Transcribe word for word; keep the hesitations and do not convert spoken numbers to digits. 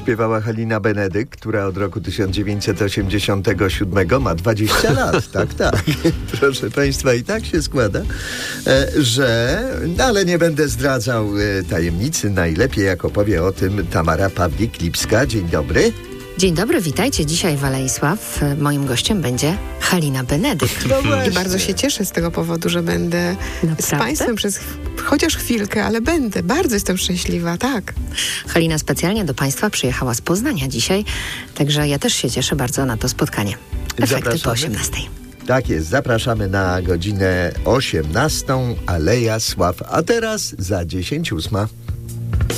śpiewała Halina Benedykt, która od roku tysiąc dziewięćset osiemdziesiątego siódmego ma dwadzieścia lat. Tak, tak. Proszę Państwa, i tak się składa, że... No, ale nie będę zdradzał tajemnicy. Najlepiej, jak opowie o tym Tamara Pawlik-Lipska. Dzień dobry. Dzień dobry, witajcie. Dzisiaj w Aleisław. Moim gościem będzie Halina Benedykt. No I bardzo się cieszę z tego powodu, że będę Naprawdę? z Państwem przez chociaż chwilkę, ale będę. Bardzo jestem szczęśliwa, tak. Halina specjalnie do Państwa przyjechała z Poznania dzisiaj, także ja też się cieszę bardzo na to spotkanie. Efekty Zapraszamy. po osiemnastej. Tak jest, zapraszamy na godzinę osiemnastą. Aleja Sław. A teraz za dziesięć ósma.